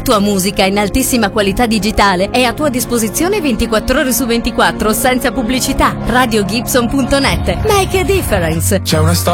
tua musica in altissima qualità digitale è a tua disposizione 24 ore su 24 senza pubblicità. RadioGibson.net. Make a difference. C'è una storia